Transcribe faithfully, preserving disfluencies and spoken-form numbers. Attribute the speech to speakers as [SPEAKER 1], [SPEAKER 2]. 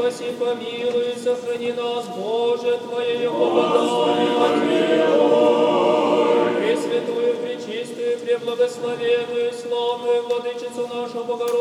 [SPEAKER 1] спаси, помилуй, сохрани нас, Боже, Твоею благодатью. Пресвятую, пречистую, преблагословенную, славную Владычицу нашу Богородицу,